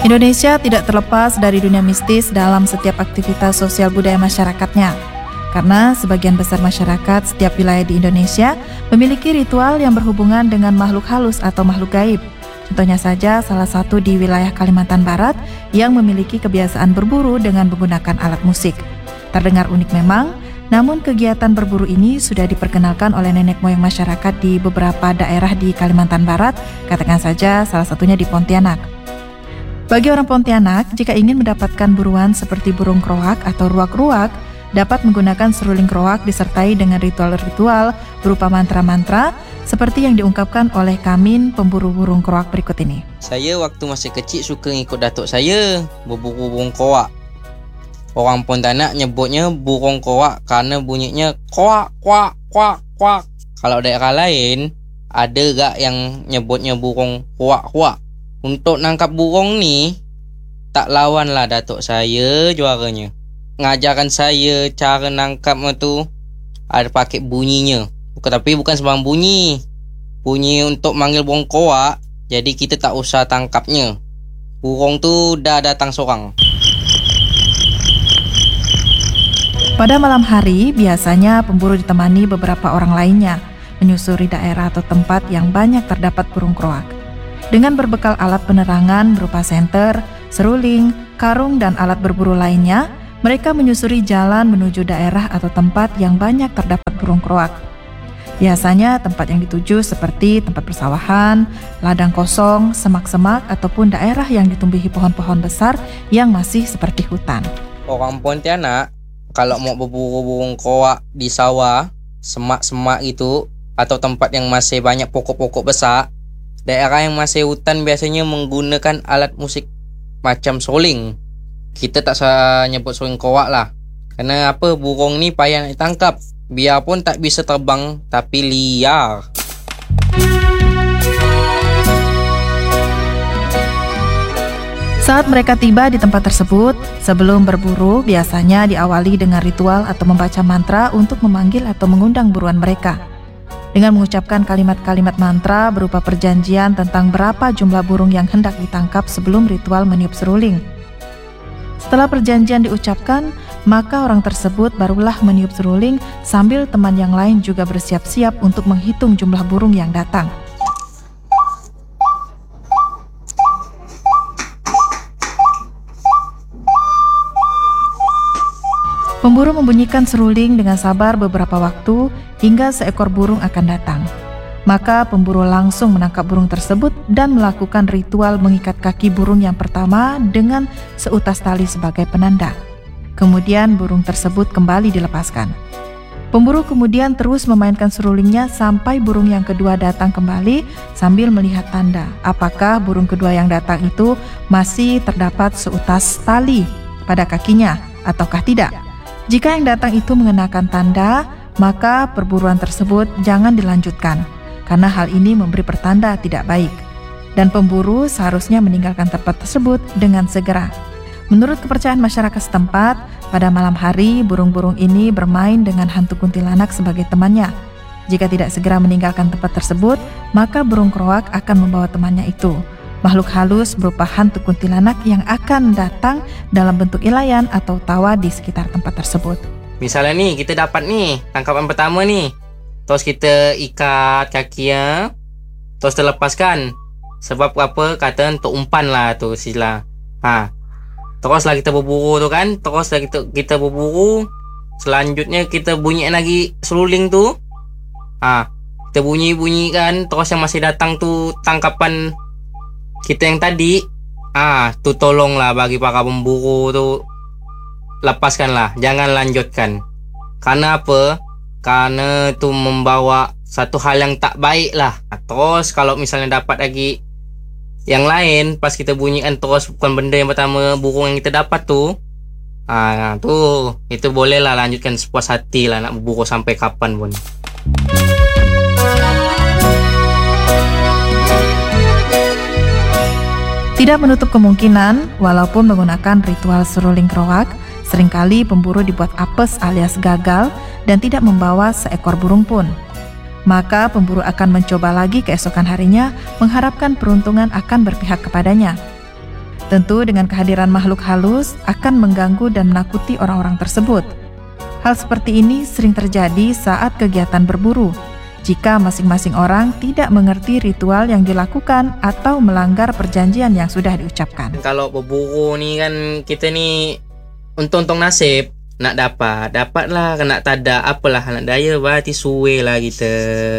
Indonesia tidak terlepas dari dunia mistis dalam setiap aktivitas sosial budaya masyarakatnya. Karena sebagian besar masyarakat setiap wilayah di Indonesia memiliki ritual yang berhubungan dengan makhluk halus atau makhluk gaib. Contohnya saja salah satu di wilayah Kalimantan Barat yang memiliki kebiasaan berburu dengan menggunakan alat musik. Terdengar unik memang, namun kegiatan berburu ini sudah diperkenalkan oleh nenek moyang masyarakat di beberapa daerah di Kalimantan Barat, katakan saja salah satunya di Pontianak. Bagi orang Pontianak, jika ingin mendapatkan buruan seperti burung kroak atau ruak-ruak, dapat menggunakan seruling kroak disertai dengan ritual-ritual berupa mantra-mantra seperti yang diungkapkan oleh Kamin, pemburu burung kroak berikut ini. Saya waktu masih kecil suka ngikut datuk saya berburu burung kroak. Orang Pontianak nyebutnya burung kroak karena bunyinya kroak, kroak, kroak, kroak. Kalau daerah lain, ada gak yang nyebutnya burung kroak, kroak. Untuk nangkap burung ni, tak lawanlah datuk saya juaranya. Ngajarkan saya cara nangkap tu ada pakai bunyinya. Tapi bukan sembarang bunyi. Bunyi untuk manggil burung kroak, jadi kita tak usah tangkapnya. Burung tu dah datang seorang. Pada malam hari, biasanya pemburu ditemani beberapa orang lainnya, menyusuri daerah atau tempat yang banyak terdapat burung kroak. Dengan berbekal alat penerangan berupa senter, seruling, karung, dan alat berburu lainnya, mereka menyusuri jalan menuju daerah atau tempat yang banyak terdapat burung kroak. Biasanya tempat yang dituju seperti tempat persawahan, ladang kosong, semak-semak, ataupun daerah yang ditumbuhi pohon-pohon besar yang masih seperti hutan. Orang Pontianak, kalau mau berburu burung kroak di sawah, semak-semak itu, atau tempat yang masih banyak pokok-pokok besar, daerah yang masih hutan biasanya menggunakan alat musik macam seruling. Kita tak usah nyebut seruling kroak lah. Kerana apa, burung ni payah nak ditangkap. Biarpun tak bisa terbang, tapi liar. Saat mereka tiba di tempat tersebut, sebelum berburu biasanya diawali dengan ritual atau membaca mantra untuk memanggil atau mengundang buruan mereka. Dengan mengucapkan kalimat-kalimat mantra berupa perjanjian tentang berapa jumlah burung yang hendak ditangkap sebelum ritual meniup seruling. Setelah perjanjian diucapkan, maka orang tersebut barulah meniup seruling sambil teman yang lain juga bersiap-siap untuk menghitung jumlah burung yang datang. Pemburu membunyikan seruling dengan sabar beberapa waktu hingga seekor burung akan datang. Maka pemburu langsung menangkap burung tersebut dan melakukan ritual mengikat kaki burung yang pertama dengan seutas tali sebagai penanda. Kemudian burung tersebut kembali dilepaskan. Pemburu kemudian terus memainkan serulingnya sampai burung yang kedua datang kembali sambil melihat tanda apakah burung kedua yang datang itu masih terdapat seutas tali pada kakinya ataukah tidak. Jika yang datang itu mengenakan tanda, maka perburuan tersebut jangan dilanjutkan, karena hal ini memberi pertanda tidak baik. Dan pemburu seharusnya meninggalkan tempat tersebut dengan segera. Menurut kepercayaan masyarakat setempat, pada malam hari burung-burung ini bermain dengan hantu kuntilanak sebagai temannya. Jika tidak segera meninggalkan tempat tersebut, maka burung kroak akan membawa temannya itu. Makhluk halus berupa hantu kuntilanak yang akan datang dalam bentuk ilayan atau tawa di sekitar tempat tersebut. Misalnya nih, kita dapat nih tangkapan pertama nih. Terus kita ikat kakinya, terus terlepaskan. Sebab apa? Kata untuk umpan lah tu sila. Teruslah kita berburu tu kan. Teruslah kita berburu. Selanjutnya kita bunyikan lagi seruling tu. Kita bunyi-bunyikan. Terus yang masih datang tu tangkapan kita yang tadi, tu tolonglah bagi para pemburu tu lepaskanlah, jangan lanjutkan. Karena apa? Karena tu membawa satu hal yang tak baik lah. Terus kalau misalnya dapat lagi yang lain, pas kita bunyikan terus bukan benda yang pertama burung yang kita dapat tu, itu bolehlah lanjutkan sepuas hati lah nak berburu sampai kapan pun. Tidak menutup kemungkinan, walaupun menggunakan ritual seruling kroak, seringkali pemburu dibuat apes alias gagal dan tidak membawa seekor burung pun. Maka pemburu akan mencoba lagi keesokan harinya, mengharapkan peruntungan akan berpihak kepadanya. Tentu dengan kehadiran makhluk halus akan mengganggu dan menakuti orang-orang tersebut. Hal seperti ini sering terjadi saat kegiatan berburu, jika masing-masing orang tidak mengerti ritual yang dilakukan atau melanggar perjanjian yang sudah diucapkan. Kalau berburu nih kan kita nih untung-untung nasib nak dapatlah, kena tak ada apalah nak daya berarti suwe lah kita.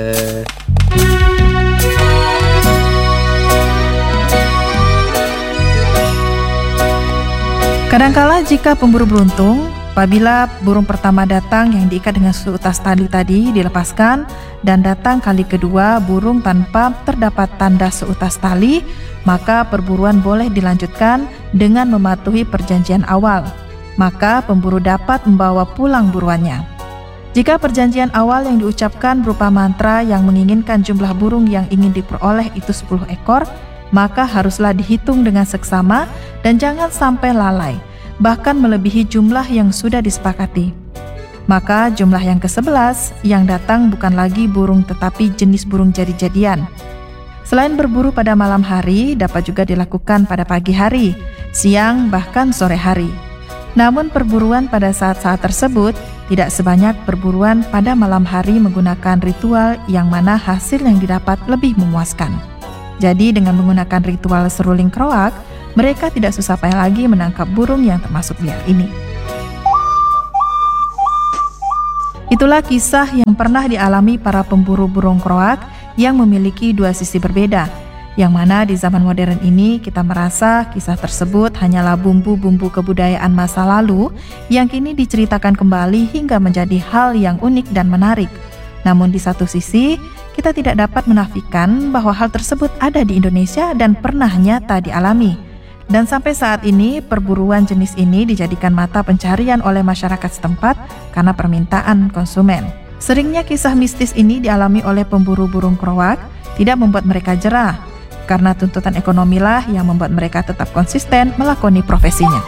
Kadangkala jika pemburu beruntung, apabila burung pertama datang yang diikat dengan seutas tali tadi dilepaskan dan datang kali kedua burung tanpa terdapat tanda seutas tali, maka perburuan boleh dilanjutkan dengan mematuhi perjanjian awal. Maka pemburu dapat membawa pulang buruannya. Jika perjanjian awal yang diucapkan berupa mantra yang menginginkan jumlah burung yang ingin diperoleh itu 10 ekor, maka haruslah dihitung dengan seksama dan jangan sampai lalai, bahkan melebihi jumlah yang sudah disepakati. Maka jumlah yang ke-11 yang datang bukan lagi burung tetapi jenis burung jadi-jadian. Selain berburu pada malam hari, dapat juga dilakukan pada pagi hari, siang, bahkan sore hari. Namun perburuan pada saat-saat tersebut tidak sebanyak perburuan pada malam hari menggunakan ritual yang mana hasil yang didapat lebih memuaskan. Jadi dengan menggunakan ritual seruling kroak, mereka tidak susah payah lagi menangkap burung yang termasuk liar ini. Itulah kisah yang pernah dialami para pemburu burung kroak yang memiliki dua sisi berbeda, yang mana di zaman modern ini kita merasa kisah tersebut hanyalah bumbu-bumbu kebudayaan masa lalu yang kini diceritakan kembali hingga menjadi hal yang unik dan menarik. Namun di satu sisi, kita tidak dapat menafikan bahwa hal tersebut ada di Indonesia dan pernah nyata dialami. Dan sampai saat ini, perburuan jenis ini dijadikan mata pencarian oleh masyarakat setempat karena permintaan konsumen. Seringnya kisah mistis ini dialami oleh pemburu burung kroak tidak membuat mereka jerah, karena tuntutan ekonomilah yang membuat mereka tetap konsisten melakoni profesinya.